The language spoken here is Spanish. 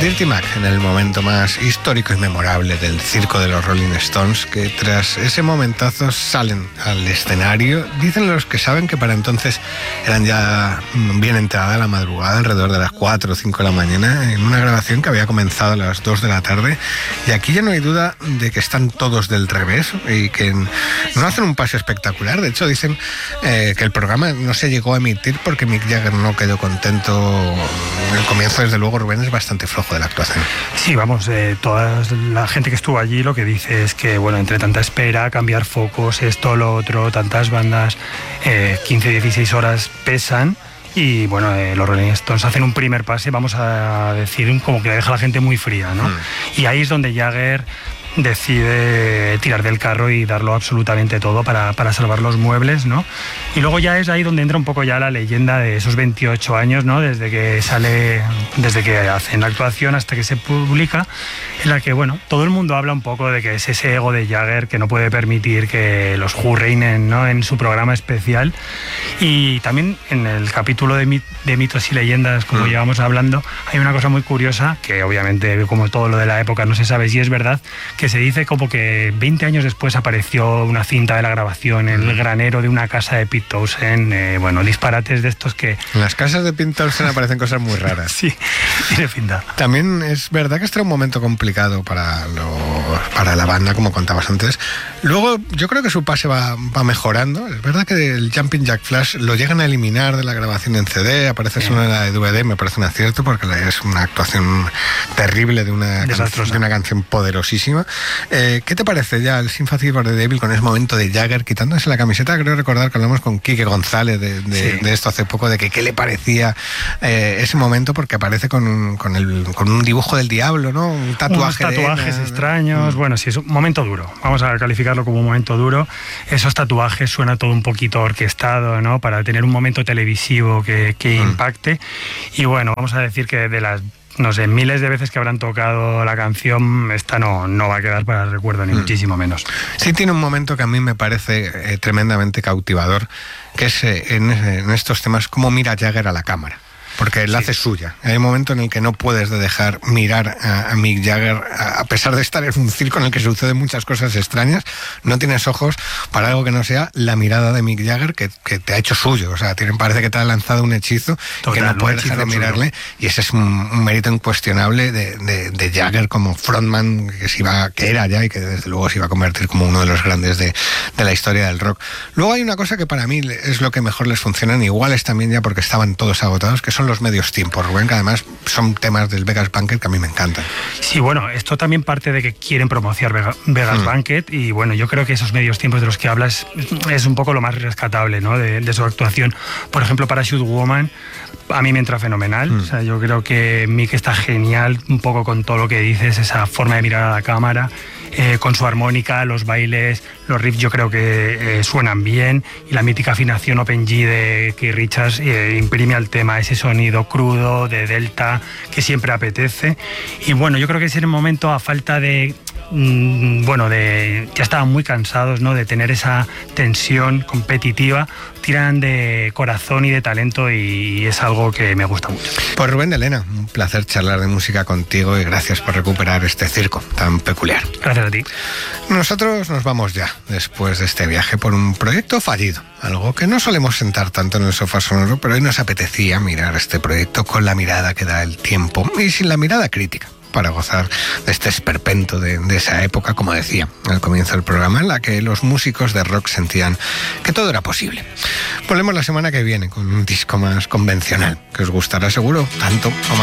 Dirty Mac en el momento más histórico y memorable del circo de los Rolling Stones, que tras ese momentazo salen al escenario. Dicen los que saben que para entonces eran ya bien entrada la madrugada, alrededor de las 4 o 5 de la mañana, en una grabación que había comenzado a las 2 de la tarde. Y aquí ya no hay duda de que están todos del revés y que no hacen un pase espectacular. De hecho, dicen que el programa no se llegó a emitir porque Mick Jagger no quedó contento. El comienzo, desde luego, Rubén, es bastante flojo de la actuación. Sí, vamos, toda la gente que estuvo allí lo que dice es que, bueno, entre tanta espera, cambiar focos, esto, lo otro, tantas bandas, 15-16 horas pesan. Y bueno, los Rolling Stones hacen un primer pase, vamos a decir, como que deja a la gente muy fría, ¿no? Y ahí es donde Jagger decide tirar del carro y darlo absolutamente todo para salvar los muebles, ¿no? Y luego ya es ahí donde entra un poco ya la leyenda de esos 28 años, ¿no? Desde que hacen la actuación hasta que se publica, en la que, bueno, todo el mundo habla un poco de que es ese ego de Jagger que no puede permitir que los Who reinen, ¿no? En su programa especial. Y también en el capítulo de mitos y leyendas, como llevamos hablando, hay una cosa muy curiosa, que obviamente, como todo lo de la época, no se sabe si es verdad, que se dice como que 20 años después apareció una cinta de la grabación en el granero de una casa de Pete Townshend. Bueno, disparates de estos que... En las casas de Pete Townshend aparecen cosas muy raras. Sí, tiene pinta. También es verdad que este era un momento complicado para la banda, como contabas antes. Luego, yo creo que su pase va mejorando. Es verdad que el Jumping Jack Flash lo llegan a eliminar de la grabación en CD, aparece solo en la de DVD, me parece un acierto, porque es una actuación terrible de una canción poderosísima. ¿Qué te parece ya el Sympathy for the Devil con ese momento de Jagger quitándose la camiseta? Creo recordar que hablamos con Quique González de esto hace poco, de que qué le parecía ese momento, porque aparece con un dibujo del diablo, ¿no? Un tatuaje. Unos tatuajes extraños. Bueno, sí, es un momento duro. Vamos a calificarlo como un momento duro. Esos tatuajes suena todo un poquito orquestado, ¿no? Para tener un momento televisivo que impacte. Y bueno, vamos a decir que de las, no sé, miles de veces que habrán tocado la canción, esta no va a quedar para el recuerdo, ni muchísimo menos. Sí, tiene un momento que a mí me parece tremendamente cautivador, que es en estos temas cómo mira Jagger a la cámara. Porque la hace suya. Hay un momento en el que no puedes dejar mirar a Mick Jagger, a pesar de estar en un circo en el que suceden muchas cosas extrañas, no tienes ojos para algo que no sea la mirada de Mick Jagger que te ha hecho suyo. O sea, parece que te ha lanzado un hechizo. Total, que no puedes dejar de mirarle. Y ese es un mérito incuestionable de Jagger como frontman que era ya y que desde luego se iba a convertir como uno de los grandes de la historia del rock. Luego hay una cosa que para mí es lo que mejor les funciona, iguales también ya porque estaban todos agotados, que son los medios tiempos, Rubén, que además son temas del Vegas Banquet que a mí me encantan. Sí, bueno, esto también parte de que quieren promocionar Vegas Banquet, y bueno, yo creo que esos medios tiempos de los que hablas es un poco lo más rescatable, ¿no? de su actuación. Por ejemplo, Parachute Woman a mí me entra fenomenal. O sea, yo creo que Mick está genial un poco con todo lo que dices, esa forma de mirar a la cámara, con su armónica, los bailes, los riffs yo creo que suenan bien, y la mítica afinación Open G de Keith Richards imprime al tema ese sonido crudo de Delta que siempre apetece. Y bueno, yo creo que es el momento, a falta de ya estaban muy cansados, ¿no? De tener esa tensión competitiva, tiran de corazón y de talento, y es algo que me gusta mucho. Pues Rubén de Lena, un placer charlar de música contigo y gracias por recuperar este circo tan peculiar. Gracias a ti. Nosotros nos vamos ya, después de este viaje, por un proyecto fallido, algo que no solemos sentar tanto en el sofá sonoro, pero hoy nos apetecía mirar este proyecto con la mirada que da el tiempo y sin la mirada crítica, para gozar de este esperpento de esa época, como decía al comienzo del programa, en la que los músicos de rock sentían que todo era posible. Volvemos la semana que viene con un disco más convencional, que os gustará seguro tanto o más.